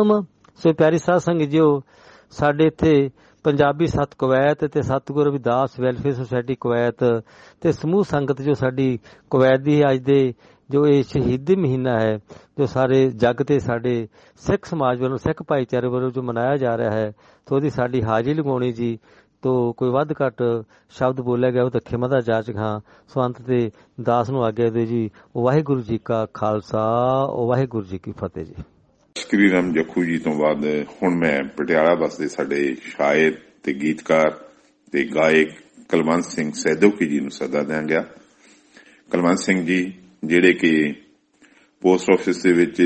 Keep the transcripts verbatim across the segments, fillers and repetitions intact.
ਸਤਨਾਮ। ਸੋ ਪਿਆਰੀ ਸਾਧ ਸੰਗਤ ਜੀਓ, ਸਾਡੇ ਇੱਥੇ ਪੰਜਾਬੀ ਸੱਤ ਕੁਵੈਤ ਤੇ ਸਤਿਗੁਰੂ ਰਵਿਦਾਸ ਵੈਲਫੇਅਰ ਸੁਸਾਇਟੀ ਕੁਵੈਤ ਤੇ ਸਮੂਹ ਸੰਗਤ ਜੋ ਸਾਡੀ ਕੁਵੈਤ ਦੀ ਅੱਜ ਦੇ ਜੋ ਇਹ ਸ਼ਹੀਦੀ ਮਹੀਨਾ ਹੈ ਜੋ ਸਾਰੇ ਜੱਗ ਤੇ ਸਾਡੇ ਸਿੱਖ ਸਮਾਜ ਵੱਲੋਂ, ਸਿੱਖ ਭਾਈਚਾਰੇ ਵੱਲੋਂ ਜੋ ਮਨਾਇਆ ਜਾ ਰਿਹਾ ਹੈ, ਤਾਂ ਉਹਦੀ ਸਾਡੀ ਹਾਜ਼ਰੀ ਲਗਾਉਣੀ ਜੀ। ਤੋ ਕੋਈ ਵੱਧ ਘੱਟ ਸ਼ਬਦ ਬੋਲਿਆ ਗਿਆ ਉਹ ਤਾਂ ਖਿਮਾ ਦਾ ਜਾਚਕ ਹਾਂ। ਸੋ ਅੰਤ ਤੇ ਦਾਸ ਨੂੰ ਆਗਿਆ ਦਿਓ ਜੀ। ਵਾਹਿਗੁਰੂ ਜੀ ਕਾ ਖਾਲਸਾ, ਵਾਹਿਗੁਰੂ ਜੀ ਕੀ ਫਤਿਹ ਜੀ। ਸ਼੍ਰੀ ਰਾਮ ਜੱਖੂ ਜੀ ਤੋਂ ਬਾਅਦ ਹੁਣ ਮੈਂ ਪਟਿਆਲਾ ਵਸਦੇ ਸਾਡੇ ਸ਼ਾਇਰ ਤੇ ਗੀਤਕਾਰ ਤੇ ਗਾਇਕ ਕੁਲਵੰਤ ਸਿੰਘ ਸੈਦੋਕੀ ਜੀ ਨੂੰ ਸੱਦਾ ਦਿਆਂਗਾ। ਕੁਲਵੰਤ ਸਿੰਘ ਜੀ ਜਿਹੜੇ ਕਿ ਪੋਸਟ ਆਫਿਸ ਦੇ ਵਿੱਚ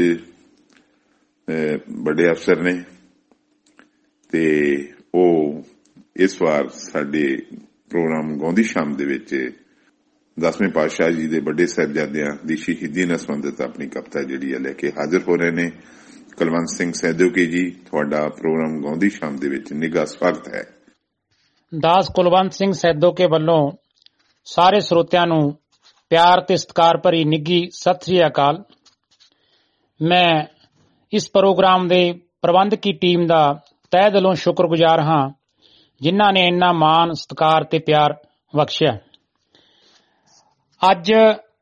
ਵੱਡੇ ਅਫਸਰ ਨੇ ਤੇ ਉਹ ਇਸ ਵਾਰ ਸਾਡੇ ਪ੍ਰੋਗਰਾਮ ਗਾਉਂਦੀ ਸ਼ਾਮ ਦੇ ਵਿੱਚ ਦਸਵੇਂ ਪਾਤਸ਼ਾਹ ਜੀ ਦੇ ਵੱਡੇ ਸਾਹਿਬਜ਼ਾਦਿਆਂ ਦੀ ਸ਼ਹੀਦੀ ਨਾਲ ਸੰਬੰਧਿਤ ਆਪਣੀ ਕਵਿਤਾ ਜਿਹੜੀ ਹੈ ਲੈ ਕੇ ਹਾਜ਼ਰ ਹੋ ਰਹੇ ਨੇ। ਕੁਲਵੰਤ ਸਿੰਘ ਸੈਦੋਕੀ ਜੀ, ਤੁਹਾਡਾ ਪ੍ਰੋਗਰਾਮ ਗਾਉਂਦੀ ਸ਼ਾਮ ਦੇ ਵਿੱਚ ਨਿੱਘਾ ਸਵਾਗਤ ਹੈ। ਦਾਸ ਕੁਲਵੰਤ ਸਿੰਘ ਸੈਦੋਕੇ ਵੱਲੋਂ ਸਾਰੇ ਸਰੋਤਿਆਂ ਨੂੰ ਪਿਆਰ ਤੇ ਸਤਿਕਾਰ ਭਰੀ ਨਿੱਘੀ ਸਤਿ ਸ੍ਰੀ ਅਕਾਲ। ਮੈਂ ਇਸ ਪ੍ਰੋਗਰਾਮ ਦੇ ਪ੍ਰਬੰਧਕੀ ਟੀਮ ਦਾ ਤਹਿ ਦਿਲੋਂ ਸ਼ੁਕਰਗੁਜ਼ਾਰ ਹਾਂ ਜਿਨ੍ਹਾਂ ਨੇ ਇੰਨਾ ਮਾਣ, ਸਤਿਕਾਰ ਤੇ ਪਿਆਰ ਬਖਸ਼ਿਆ। ਅੱਜ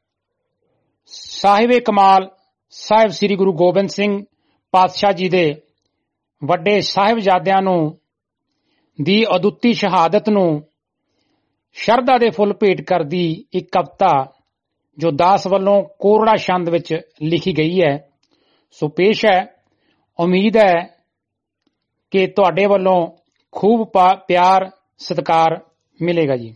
ਸਾਹਿਬੇ ਕਮਾਲ ਸਾਹਿਬ ਸ੍ਰੀ ਗੁਰੂ ਗੋਬਿੰਦ ਸਿੰਘ ਪਾਤਸ਼ਾਹ ਜੀ ਦੇ ਵੱਡੇ ਸਾਹਿਬਜ਼ਾਦਿਆਂ ਨੂੰ ਦੀ ਅਦੁੱਤੀ ਸ਼ਹਾਦਤ ਨੂੰ ਸ਼ਰਧਾ ਦੇ ਫੁੱਲ ਭੇਟ ਕਰਦੀ ਇੱਕ ਕਵਿਤਾ ਜੋ ਦਾਸ ਵੱਲੋਂ ਕੋਰੜਾ ਛੰਦ ਵਿੱਚ ਲਿਖੀ ਗਈ ਹੈ, ਸੋ ਪੇਸ਼ ਹੈ। ਉਮੀਦ ਹੈ ਕਿ ਤੁਹਾਡੇ ਵੱਲੋਂ ਖੂਬ ਪਿਆਰ ਸਤਿਕਾਰ ਮਿਲੇਗਾ ਜੀ।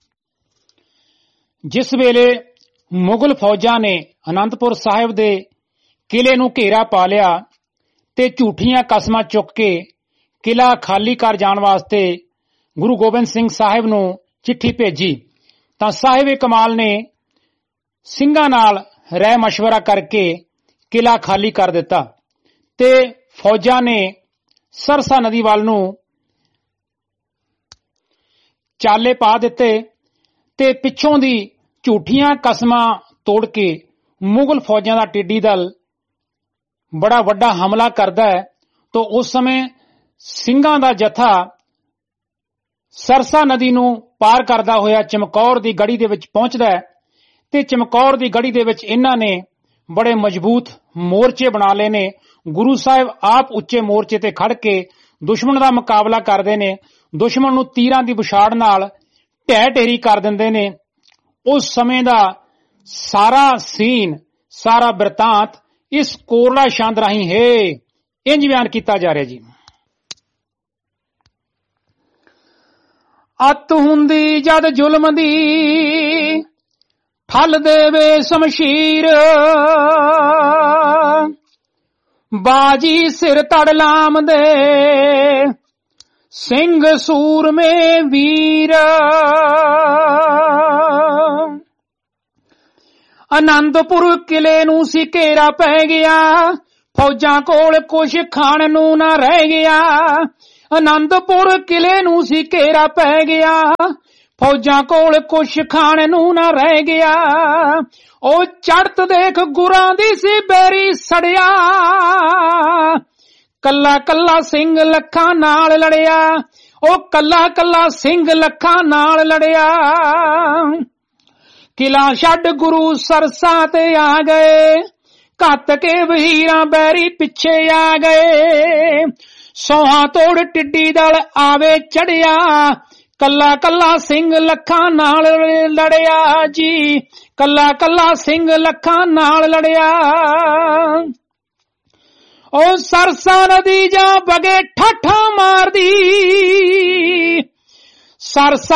ਜਿਸ ਵੇਲੇ ਮੁਗਲ ਫੌਜਾਂ ਨੇ ਅਨੰਦਪੁਰ ਸਾਹਿਬ ਦੇ ਕਿਲੇ ਨੂੰ ਘੇਰਾ ਪਾ ਲਿਆ ਤੇ ਝੂਠੀਆਂ ਕਸਮਾਂ ਚੁੱਕ ਕੇ ਕਿਲਾ ਖਾਲੀ ਕਰ ਜਾਣ ਵਾਸਤੇ ਗੁਰੂ ਗੋਬਿੰਦ ਸਿੰਘ ਸਾਹਿਬ ਨੂੰ ਚਿੱਠੀ ਭੇਜੀ, ਤਾਂ ਸਾਹਿਬ ਕਮਾਲ ਨੇ ਸਿੰਘਾਂ ਨਾਲ ਰਾਏ ਮਸ਼ਵਰਾ ਕਰਕੇ ਕਿਲਾ ਖਾਲੀ ਕਰ ਦਿੱਤਾ ਤੇ ਫੌਜਾਂ ਨੇ ਸਰਸਾ ਨਦੀ ਵੱਲ ਨੂੰ ਚਾਲੇ ਪਾ ਦਿੱਤੇ ਤੇ ਪਿੱਛੋਂ ਦੀ ਝੂਠੀਆਂ ਕਸਮਾਂ ਤੋੜ ਕੇ ਮੁਗਲ ਫੌਜਾਂ ਦਾ ਟਿੱਡੀ ਦਲ ਬੜਾ ਵੱਡਾ ਹਮਲਾ ਕਰਦਾ ਹੈ। ਤਾਂ ਉਸ ਸਮੇਂ ਸਿੰਘਾਂ ਦਾ ਜਥਾ ਸਰਸਾ ਨਦੀ ਨੂੰ ਪਾਰ ਕਰਦਾ ਹੋਇਆ ਚਮਕੌਰ ਦੀ ਗੜੀ ਦੇ ਵਿੱਚ ਪਹੁੰਚਦਾ ਹੈ ਤੇ ਚਮਕੌਰ ਦੀ ਗੜੀ ਦੇ ਵਿੱਚ ਇਹਨਾਂ ਨੇ ਬੜੇ ਮਜ਼ਬੂਤ ਮੋਰਚੇ ਬਣਾ ਲਏ ਨੇ। ਗੁਰੂ ਸਾਹਿਬ ਆਪ ਉੱਚੇ ਮੋਰਚੇ ਤੇ ਖੜ ਕੇ ਦੁਸ਼ਮਣ ਦਾ ਮੁਕਾਬਲਾ ਕਰਦੇ ਨੇ, ਦੁਸ਼ਮਣ ਨੂੰ ਤੀਰਾਂ ਦੀ ਵਿਛਾੜ ਨਾਲ ਢਹਿ ਢੇਰੀ ਕਰ ਦਿੰਦੇ ਨੇ। ਉਸ ਸਮੇਂ ਦਾ ਸਾਰਾ ਸੀਨ, ਸਾਰਾ ਬਿਰਤਾਂਤ ਇਸ ਕੋਰੜਾ ਛੰਦ ਰਾਹੀਂ ਹੈ ਇੰਜ ਬਿਆਨ ਕੀਤਾ ਜਾ ਰਿਹਾ ਜੀ। ਅੱਤ ਹੁੰਦੀ ਜਦ ਜ਼ੁਲਮ ਦੀ ਠੱਲ ਦੇਵੇ ਸ਼ਮਸ਼ੀਰ, ਬਾਜੀ ਸਿਰ ਤੜ ਲਾਮ ਦੇ ਸਿੰਘ ਸੂਰਮੇ ਵੀਰ। ਅਨੰਦਪੁਰ ਕਿਲੇ ਨੂੰ ਸੀ ਘੇਰਾ ਪੈ ਗਿਆ, ਫੌਜਾਂ ਕੋਲ ਕੁਛ ਖਾਣ ਨੂੰ ਨਾ ਰਹਿ ਗਿਆ। ਅਨੰਦਪੁਰ ਕਿਲੇ ਨੂੰ ਸੀ ਘੇਰਾ ਪੈ ਗਿਆ, ਫੌਜਾਂ ਕੋਲ ਕੁਛ ਖਾਣ ਨੂੰ ਨਾ ਰਹਿ ਗਿਆ। ਉਹ ਚੜ੍ਹਤ ਦੇਖ ਗੁਰਾਂ ਦੀ ਸੀ ਬੇਰੀ ਸੜਿਆ, ਕੱਲਾ ਕੱਲਾ ਸਿੰਘ ਲੱਖਾਂ ਨਾਲ ਲੜਿਆ। ਉਹ ਕੱਲਾ ਕੱਲਾ ਸਿੰਘ ਲੱਖਾਂ ਨਾਲ ਲੜਿਆ। ਕਿਲਾ ਛੱਡ ਗੁਰੂ ਸਰਸਾ ਤੇ ਆ ਗਏ, ਘੱਤ ਕੇ ਵਹੀਰਾਂ ਬੈਰੀ ਪਿੱਛੇ ਆ ਗਏ। ਸੌਹਾਂ ਤੋੜ ਟਿੱਡੀ ਦਲ ਆਵੇ ਚੜਿਆ, ਕੱਲਾ ਕੱਲਾ ਸਿੰਘ ਲੱਖਾਂ ਨਾਲ ਲੜਿਆ ਜੀ, ਕੱਲਾ ਕੱਲਾ ਸਿੰਘ ਲੱਖਾਂ ਨਾਲ ਲੜਿਆ। ਉਹ ਸਰਸਾ ਨਦੀ ਜਾਂ ਬਗੇ ਠਾਠਾਂ ਮਾਰਦੀ, ਸਰਸਾ